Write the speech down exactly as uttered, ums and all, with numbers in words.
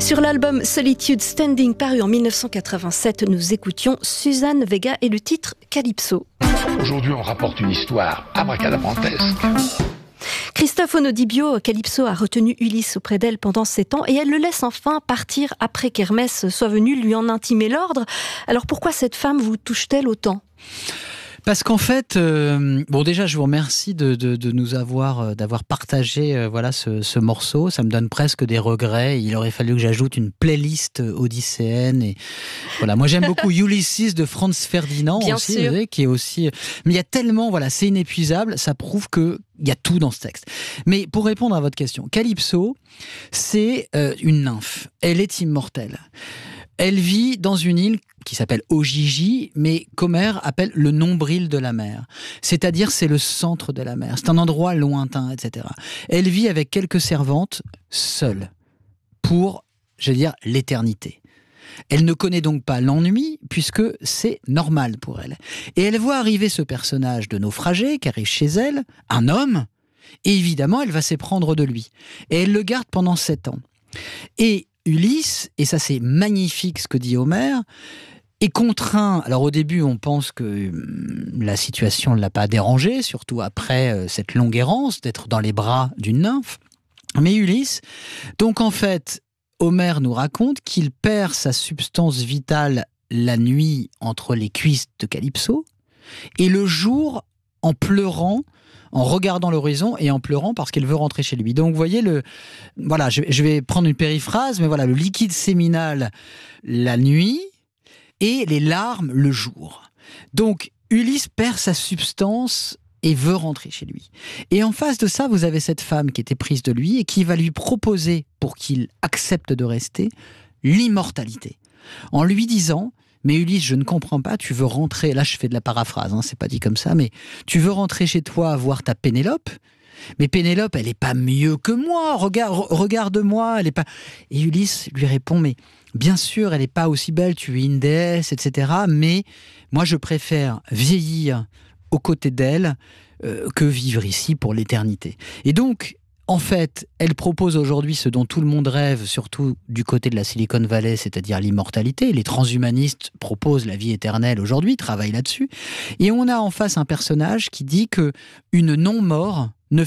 Sur l'album Solitude Standing paru en mille neuf cent quatre-vingt-sept, nous écoutions Suzanne Vega et le titre Calypso. Aujourd'hui, on rapporte une histoire abracadabrantesque. Christophe Onodibio, Calypso a retenu Ulysse auprès d'elle pendant sept ans et elle le laisse enfin partir après qu'Hermès soit venu lui en intimer l'ordre. Alors pourquoi cette femme vous touche-t-elle autant ? Parce qu'en fait, euh, bon déjà je vous remercie de, de, de nous avoir, euh, d'avoir partagé euh, voilà ce, ce morceau. Ça me donne presque des regrets. Il aurait fallu que j'ajoute une playlist odysséenne. Et voilà, moi j'aime beaucoup Ulysses de Franz Ferdinand Bien aussi, sûr. vous savez, qui est aussi. Mais il y a tellement, voilà, c'est inépuisable. Ça prouve que il y a tout dans ce texte. Mais pour répondre à votre question, Calypso, c'est euh, une nymphe. Elle est immortelle. Elle vit dans une île qui s'appelle Ojiji, mais qu'Homère appelle le nombril de la mer. C'est-à-dire, c'est le centre de la mer. C'est un endroit lointain, et cetera. Elle vit avec quelques servantes, seule, pour, je veux dire, l'éternité. Elle ne connaît donc pas l'ennui, puisque c'est normal pour elle. Et elle voit arriver ce personnage de naufragé qui arrive chez elle, un homme, et évidemment, elle va s'éprendre de lui. Et elle le garde pendant sept ans. Et Ulysse, et ça c'est magnifique ce que dit Homère, est contraint. Alors au début, on pense que hum, la situation ne l'a pas dérangé, surtout après euh, cette longue errance, d'être dans les bras d'une nymphe. Mais Ulysse, donc en fait, Homère nous raconte qu'il perd sa substance vitale la nuit entre les cuisses de Calypso, et le jour en pleurant, en regardant l'horizon et en pleurant parce qu'elle veut rentrer chez lui. Donc, vous voyez, le, voilà, je, je vais prendre une périphrase, mais voilà, le liquide séminal la nuit et les larmes le jour. Donc, Ulysse perd sa substance et veut rentrer chez lui. Et en face de ça, vous avez cette femme qui était prise de lui et qui va lui proposer, pour qu'il accepte de rester, l'immortalité. En lui disant... Mais Ulysse, je ne comprends pas, tu veux rentrer, là je fais de la paraphrase, hein, c'est pas dit comme ça, mais tu veux rentrer chez toi voir ta Pénélope, mais Pénélope, elle est pas mieux que moi, regarde, regarde-moi, elle est pas... Et Ulysse lui répond, mais bien sûr, elle est pas aussi belle, tu es une déesse, et cetera, mais moi je préfère vieillir aux côtés d'elle euh, que vivre ici pour l'éternité. Et donc, en fait, elle propose aujourd'hui ce dont tout le monde rêve, surtout du côté de la Silicon Valley, c'est-à-dire l'immortalité. Les transhumanistes proposent la vie éternelle aujourd'hui, travaillent là-dessus. Et on a en face un personnage qui dit que une non-mort ne